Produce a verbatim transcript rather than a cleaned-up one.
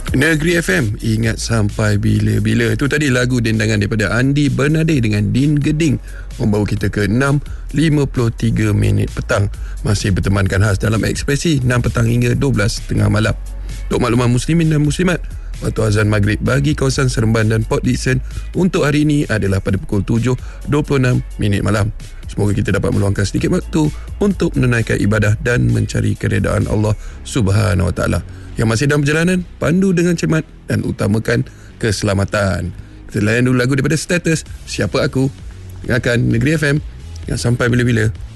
Negeri F M, ingat sampai bila-bila. Itu tadi lagu dendangan daripada Andi Bernade dengan Din Geding, membawa kita ke enam lima puluh tiga minit petang. Masih bertemankan khas dalam Ekspresi enam petang hingga dua belas tengah malam. Untuk makluman muslimin dan muslimat, waktu azan maghrib bagi kawasan Seremban dan Port Dickson untuk hari ini adalah pada pukul tujuh dua puluh enam minit malam. Semoga kita dapat meluangkan sedikit waktu untuk menunaikan ibadah dan mencari keredaan Allah Subhanahu Wa Taala. Yang masih dalam perjalanan, pandu dengan cermat dan utamakan keselamatan. Kita layan dulu lagu daripada Status, Siapa Aku. Dengarkan Negeri F M yang sampai bila-bila.